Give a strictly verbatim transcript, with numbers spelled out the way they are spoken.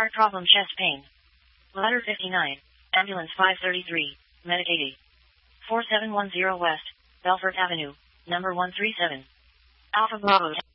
Heart problem, chest pain. Ladder fifty-nine. Ambulance five thirty-three. Medic eighty. four seven one zero West, Belfort Avenue, number one three seven. Alpha Bravo.